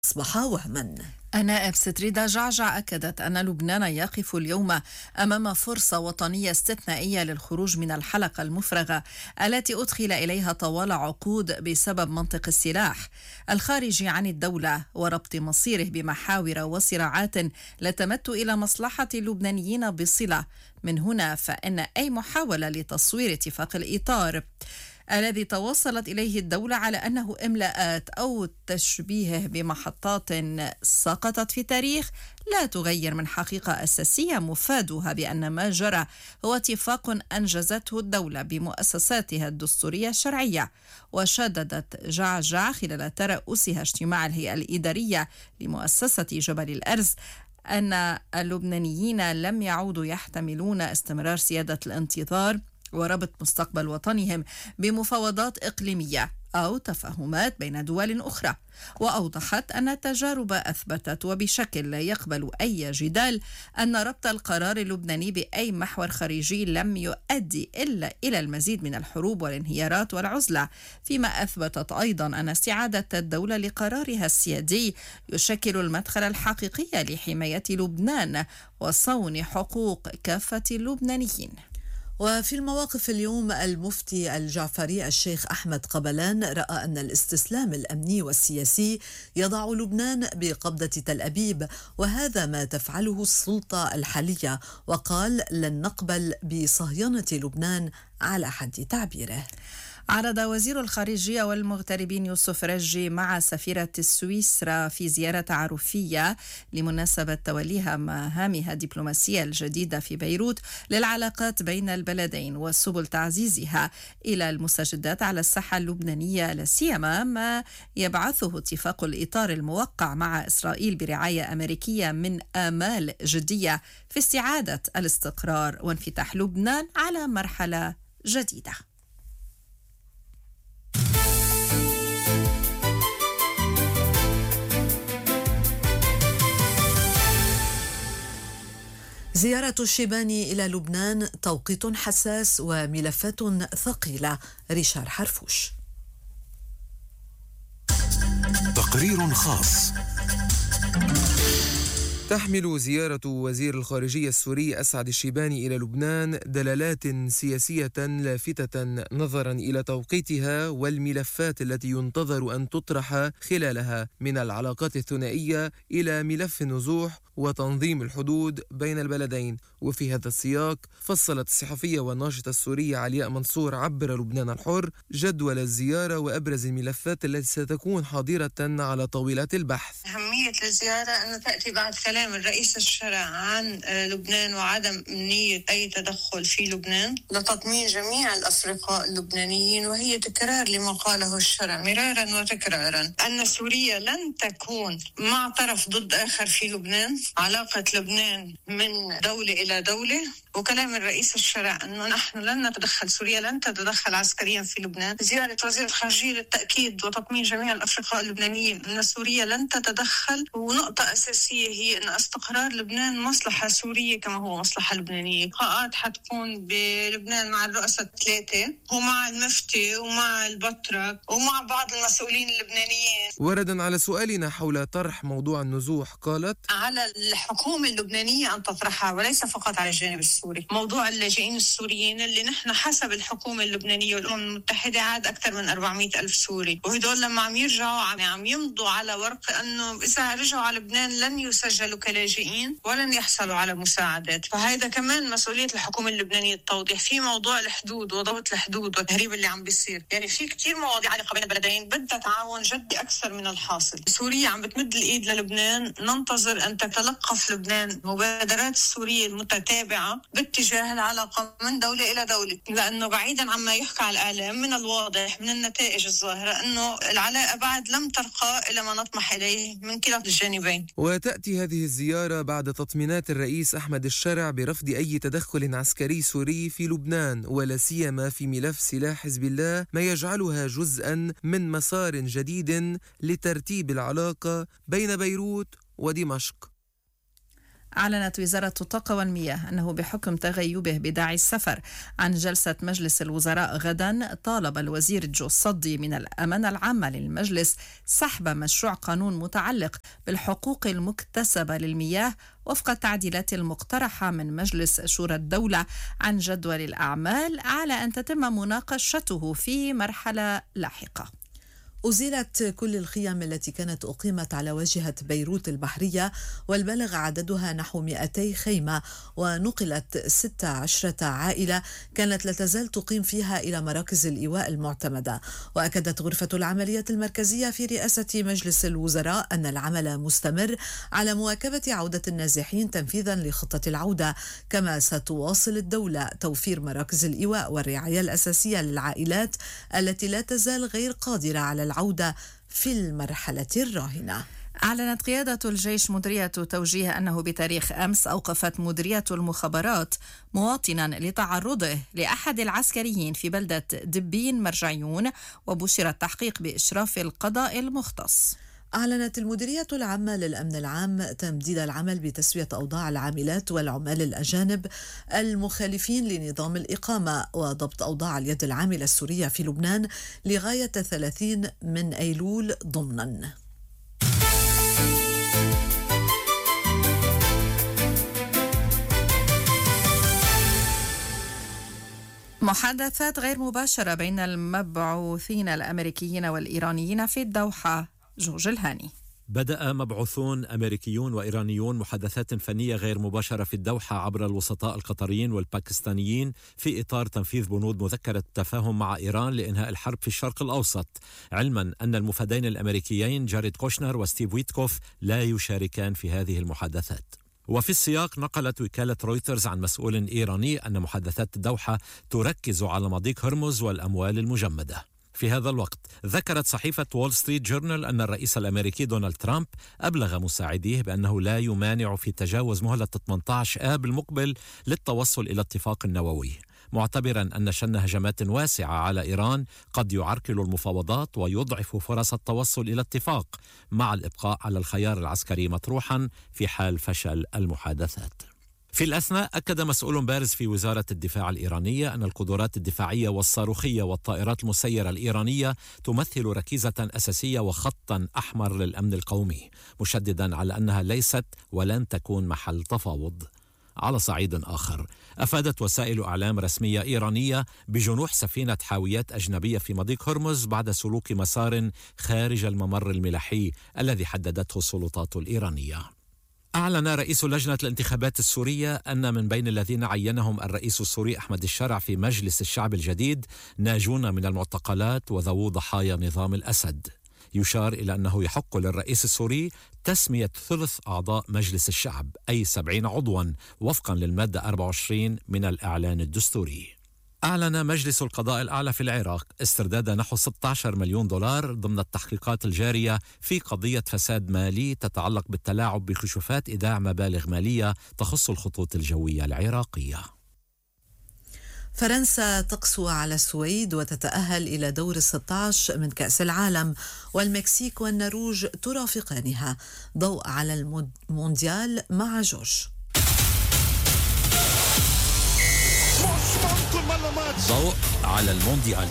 أصبح وهما. النائب ستريدا جعجع أكدت أن لبنان يقف اليوم أمام فرصة وطنية استثنائية للخروج من الحلقة المفرغة التي أدخل إليها طوال عقود بسبب منطق السلاح الخارجي عن الدولة وربط مصيره بمحاور وصراعات لا تمت إلى مصلحة اللبنانيين بصلة. من هنا فإن أي محاولة لتصوير اتفاق الإطار الذي توصلت إليه الدولة على أنه إملاءات أو تشبيهه بمحطات سقطت في التاريخ لا تغير من حقيقة أساسية مفادها بأن ما جرى هو اتفاق أنجزته الدولة بمؤسساتها الدستورية الشرعية. وشددت جعجع خلال ترأسها اجتماع الهيئة الإدارية لمؤسسة جبل الأرز أن اللبنانيين لم يعودوا يحتملون استمرار سيادة الانتظار وربط مستقبل وطنهم بمفاوضات إقليمية أو تفاهمات بين دول أخرى. وأوضحت أن التجارب أثبتت وبشكل لا يقبل أي جدال أن ربط القرار اللبناني بأي محور خارجي لم يؤدي إلا إلى المزيد من الحروب والانهيارات والعزلة، فيما أثبتت أيضا أن استعادة الدولة لقرارها السيادي يشكل المدخل الحقيقي لحماية لبنان وصون حقوق كافة اللبنانيين. وفي المواقف اليوم، المفتي الجعفري الشيخ أحمد قبلان رأى أن الاستسلام الأمني والسياسي يضع لبنان بقبضة تل أبيب، وهذا ما تفعله السلطة الحالية، وقال لن نقبل بصهيونة لبنان على حد تعبيره. عرض وزير الخارجية والمغتربين يوسف رجي مع سفيرة سويسرا في زيارة تعارفية لمناسبة توليها مهامها الدبلوماسية الجديدة في بيروت للعلاقات بين البلدين وسبل تعزيزها إلى المستجدات على الساحة اللبنانية، لا سيما ما يبعثه اتفاق الإطار الموقع مع إسرائيل برعاية أمريكية من آمال جدية في استعادة الاستقرار وانفتاح لبنان على مرحلة جديدة. زيارة الشيباني إلى لبنان توقيت حساس وملفات ثقيلة. ريشار حرفوش. تقرير خاص. تحمل زيارة وزير الخارجية السوري أسعد الشيباني إلى لبنان دلالات سياسية لافتة نظرا إلى توقيتها والملفات التي ينتظر أن تطرح خلالها، من العلاقات الثنائية إلى ملف النزوح وتنظيم الحدود بين البلدين. وفي هذا السياق فصلت الصحفية والناشطة السورية علياء منصور عبر لبنان الحر جدول الزيارة وأبرز الملفات التي ستكون حاضرة على طاولة البحث. أهمية الزيارة أنه تأتي بعد كلام الرئيس الشرع عن لبنان وعدم أمنية أي تدخل في لبنان لتطمين جميع الأفرقاء اللبنانيين، وهي تكرار لما قاله الشرع مرارا وتكرارا أن سوريا لن تكون مع طرف ضد آخر في لبنان، علاقة لبنان من دولة إلى دولة. وكلام الرئيس الشرع أنه نحن لن نتدخل، سوريا لن تتدخل عسكريا في لبنان. زيارة وزير الخارجية للتأكيد وتطمين جميع الأفرقاء اللبنانيين أن سوريا لن تتدخل، ونقطة أساسية هي أن استقرار لبنان مصلحة سورية كما هو مصلحة لبنانية. لقاءات حتكون بلبنان مع الرؤساء الثلاثة ومع المفتي ومع البطرك ومع بعض المسؤولين اللبنانيين. وردا على سؤالنا حول طرح موضوع النزوح قالت: على الحكومة اللبنانية أن تطرحها وليس فقط على الجانب السوري. موضوع اللاجئين السوريين اللي نحن حسب الحكومة اللبنانية والأمم المتحدة عاد أكثر من 400 ألف سوري، وهدول لما عم يرجعوا عم يمضوا على ورق أنه إذا رجعوا على لبنان لن يسجلوا كلاجئين ولن يحصلوا على مساعدات. فهذا كمان مسؤولية الحكومة اللبنانية التوضيح في موضوع الحدود وضبط الحدود والتهريب اللي عم بيصير. يعني في كتير مواضيع علاقة بين البلدين بدها تعاون جدي أكثر من الحاصل. سوريا عم بتمد الإيد للبنان، ننتظر أن تتلقف لبنان مبادرات السورية المتتابعة باتجاه العلاقة من دولة إلى دولة، لأنه بعيدا عما يحكى على الإعلام من الواضح من النتائج الظاهرة أنه العلاقة بعد لم ترقى إلى ما نطمح إليه من كلا الجانبين. وتأتي هذه الزيارة بعد تطمينات الرئيس أحمد الشرع برفض أي تدخل عسكري سوري في لبنان، ولا سيما في ملف سلاح حزب الله، ما يجعلها جزءا من مسار جديد لترتيب العلاقة بين بيروت ودمشق. أعلنت وزارة الطاقة والمياه أنه بحكم تغيبه بداعي السفر عن جلسة مجلس الوزراء غدا، طالب الوزير جو الصدي من الأمانة العامة للمجلس سحب مشروع قانون متعلق بالحقوق المكتسبة للمياه وفق التعديلات المقترحة من مجلس شورى الدولة عن جدول الأعمال، على أن تتم مناقشته في مرحلة لاحقة. أزيلت كل الخيام التي كانت أقيمت على واجهة بيروت البحرية، والبلغ عددها نحو 200 خيمة، ونقلت 16 عائلة كانت لا تزال تقيم فيها إلى مراكز الإيواء المعتمدة. وأكدت غرفة العمليات المركزية في رئاسة مجلس الوزراء أن العمل مستمر على مواكبة عودة النازحين تنفيذا لخطة العودة، كما ستواصل الدولة توفير مراكز الإيواء والرعاية الأساسية للعائلات التي لا تزال غير قادرة على العودة في المرحلة الراهنة. أعلنت قيادة الجيش مديرية توجيه أنه بتاريخ أمس أوقفت مديرية المخابرات مواطنا لتعرضه لأحد العسكريين في بلدة دبين مرجعيون، وبشر التحقيق بإشراف القضاء المختص. أعلنت المديرية العامة للأمن العام تمديد العمل بتسوية أوضاع العاملات والعمال الأجانب المخالفين لنظام الإقامة وضبط أوضاع اليد العاملة السورية في لبنان لغاية 30 من أيلول ضمنا. محادثات غير مباشرة بين المبعوثين الأمريكيين والإيرانيين في الدوحة. جورج الهاني. بدأ مبعوثون أمريكيون وإيرانيون محادثات فنية غير مباشرة في الدوحة عبر الوسطاء القطريين والباكستانيين في إطار تنفيذ بنود مذكرة التفاهم مع إيران لإنهاء الحرب في الشرق الأوسط، علما أن المفادين الأمريكيين جاريد كوشنر وستيف ويتكوف لا يشاركان في هذه المحادثات. وفي السياق نقلت وكالة رويترز عن مسؤول إيراني أن محادثات الدوحة تركز على مضيق هرمز والأموال المجمدة. في هذا الوقت ذكرت صحيفة وول ستريت جورنال أن الرئيس الأمريكي دونالد ترامب أبلغ مساعديه بأنه لا يمانع في تجاوز مهلة 18 آب المقبل للتوصل إلى اتفاق نووي، معتبرا أن شن هجمات واسعة على إيران قد يعرقل المفاوضات ويضعف فرص التوصل إلى اتفاق، مع الإبقاء على الخيار العسكري مطروحا في حال فشل المحادثات. في الأثناء أكد مسؤول بارز في وزارة الدفاع الإيرانية أن القدرات الدفاعية والصاروخية والطائرات المسيرة الإيرانية تمثل ركيزة أساسية وخطا أحمر للأمن القومي، مشددا على أنها ليست ولن تكون محل تفاوض. على صعيد آخر، أفادت وسائل أعلام رسمية إيرانية بجنوح سفينة حاويات أجنبية في مضيق هرمز بعد سلوك مسار خارج الممر الملاحي الذي حددته السلطات الإيرانية. أعلن رئيس لجنة الانتخابات السورية أن من بين الذين عينهم الرئيس السوري أحمد الشرع في مجلس الشعب الجديد ناجون من المعتقلات وذوو ضحايا نظام الأسد. يشار إلى أنه يحق للرئيس السوري تسمية ثلث أعضاء مجلس الشعب، أي 70 عضوا، وفقا للمادة 24 من الإعلان الدستوري. أعلن مجلس القضاء الأعلى في العراق استرداد نحو 16 مليون دولار ضمن التحقيقات الجارية في قضية فساد مالي تتعلق بالتلاعب بكشوفات إيداع مبالغ مالية تخص الخطوط الجوية العراقية. فرنسا تقسو على السويد وتتأهل إلى دور 16 من كأس العالم، والمكسيك والنرويج ترافقانها. ضوء على المونديال مع جورج. ضوء على المونديال.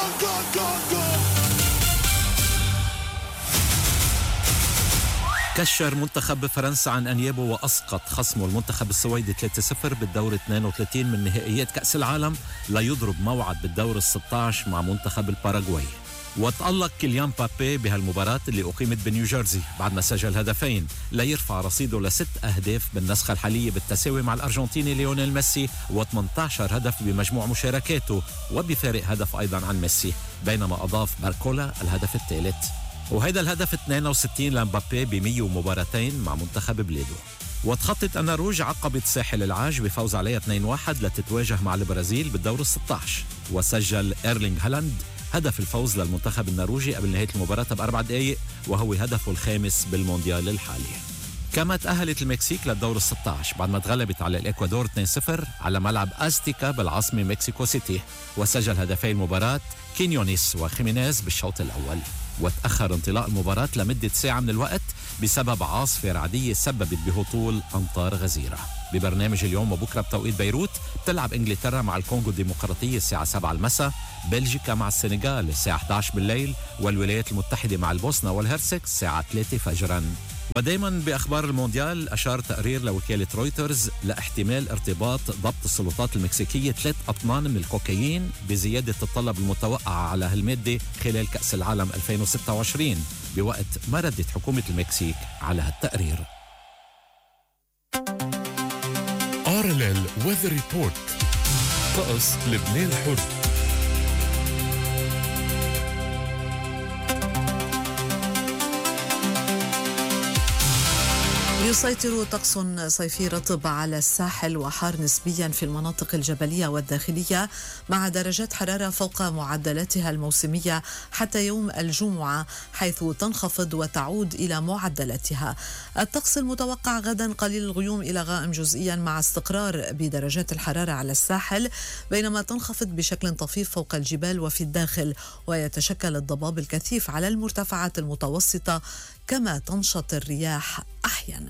كشر منتخب فرنسا عن أنيابه وأسقط خصمه المنتخب السويدي 3-0 بالدور 32 من نهائيات كأس العالم ليضرب موعد بالدور 16 مع منتخب الباراغواي. وتألق كيليان مبابي بهالمباراة اللي أقيمت بنيوجيرسي بعد ما سجل هدفين ليرفع رصيده ل6 أهداف بالنسخة الحالية بالتساوي مع الأرجنتيني ليونيل ميسي و18 هدف بمجموع مشاركاته وبفارق هدف أيضا عن ميسي، بينما أضاف باركولا الهدف الثالث. وهذا الهدف 62 لمبابي ب100 مباراتين مع منتخب بلاده. وتخطط النرويج عقبت ساحل العاج بفوز عليها 2-1 لتتواجه مع البرازيل بالدور 16. وسجل إيرلينغ هالاند هدف الفوز للمنتخب النرويجي قبل نهاية المباراة ب4 دقائق، وهو هدفه الخامس بالمونديال الحالي. كما تأهلت المكسيك للدور 16 بعد ما تغلبت على الإكوادور 2-0 على ملعب أزتيكا بالعاصمة مكسيكو سيتي، وسجل هدفي المباراة كينيونيس وخيمينيز بالشوط الأول. وتأخر انطلاق المباراة لمدة ساعة من الوقت بسبب عاصفة رعدية سببت بهطول أمطار غزيرة. ببرنامج اليوم وبكرة بتوقيت بيروت بتلعب إنجلترا مع الكونغو الديمقراطية الساعة 7 المساء، بلجيكا مع السنغال الساعة 11 بالليل، والولايات المتحدة مع البوسنة والهرسك الساعة 3 فجراً. ودايما بأخبار المونديال أشار تقرير لوكالة رويترز لاحتمال ارتباط ضبط السلطات المكسيكية 3 أطنان من الكوكايين بزيادة الطلب المتوقعة على هالمادة خلال كأس العالم 2026 بوقت ما ردت حكومة المكسيك على هالتقرير. RLL Weather Report. طقس لبنان الحر. يسيطر طقس صيفي رطب على الساحل وحار نسبيا في المناطق الجبلية والداخلية مع درجات حرارة فوق معدلاتها الموسمية حتى يوم الجمعة، حيث تنخفض وتعود إلى معدلاتها. الطقس المتوقع غدا قليل الغيوم إلى غائم جزئيا مع استقرار بدرجات الحرارة على الساحل، بينما تنخفض بشكل طفيف فوق الجبال وفي الداخل، ويتشكل الضباب الكثيف على المرتفعات المتوسطة، كما تنشط الرياح أحيانا.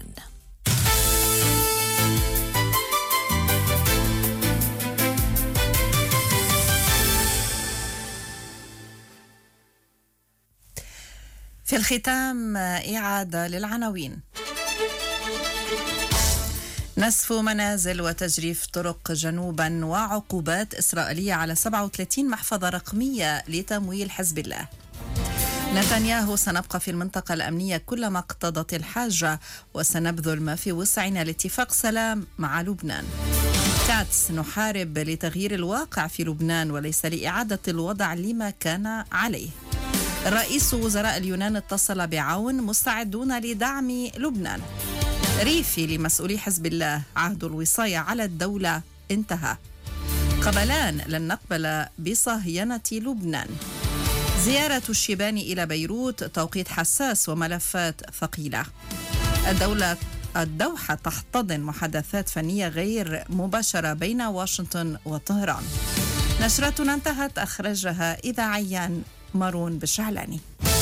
في الختام إعادة للعناوين. نسف منازل وتجريف طرق جنوبا وعقوبات إسرائيلية على 37 محفظة رقمية لتمويل حزب الله. نتنياهو: سنبقى في المنطقة الأمنية كلما اقتضت الحاجة وسنبذل ما في وسعنا لاتفاق سلام مع لبنان. كاتس: نحارب لتغيير الواقع في لبنان وليس لإعادة الوضع لما كان عليه. رئيس وزراء اليونان اتصل بعون: مستعدون لدعم لبنان. ريفي لمسؤولي حزب الله: عهد الوصاية على الدولة انتهى. قبلان: لن نقبل بصهينة لبنان. زيارة الشيباني إلى بيروت: توقيت حساس وملفات ثقيلة. الدوحة تحتضن محادثات فنية غير مباشرة بين واشنطن وطهران. نشرتنا انتهت، أخرجها إذاعيا مارون بشعلاني.